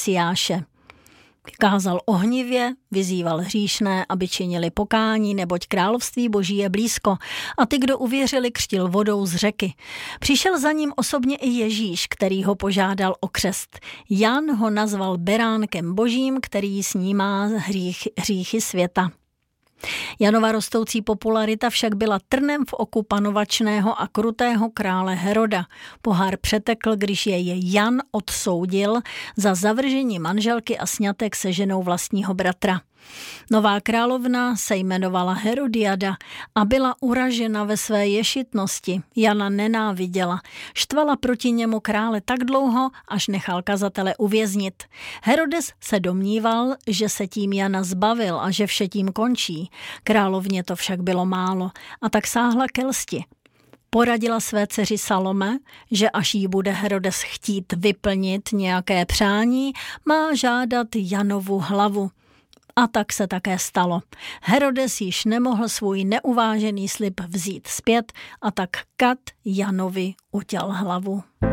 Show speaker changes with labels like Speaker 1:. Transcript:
Speaker 1: Mesiáše. Kázal ohnivě, vyzýval hříšné, aby činili pokání, neboť království boží je blízko, a ty, kdo uvěřili, křtil vodou z řeky. Přišel za ním osobně i Ježíš, který ho požádal o křest. Jan ho nazval beránkem božím, který snímá hříchy světa. Janova rostoucí popularita však byla trnem v oku panovačného a krutého krále Heroda. Pohár přetekl, když jej Jan odsoudil za zavržení manželky a sňatek se ženou vlastního bratra. Nová královna se jmenovala Herodiada a byla uražena ve své ješitnosti. Jana nenáviděla. Štvala proti němu krále tak dlouho, až nechal kazatele uvěznit. Herodes se domníval, že se tím Jana zbavil a že vše tím končí. Královně to však bylo málo a tak sáhla ke lsti. Poradila své dceři Salome, že až jí bude Herodes chtít vyplnit nějaké přání, má žádat Janovu hlavu. A tak se také stalo. Herodes již nemohl svůj neuvážený slib vzít zpět a tak kat Janovi utěl hlavu.